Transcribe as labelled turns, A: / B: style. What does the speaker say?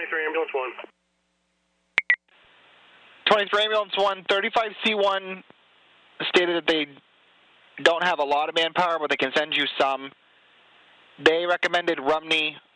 A: 23 Ambulance 1.
B: 23 Ambulance 1, 35C1 stated that they don't have a lot of manpower, but they can send you some. They recommended Rumney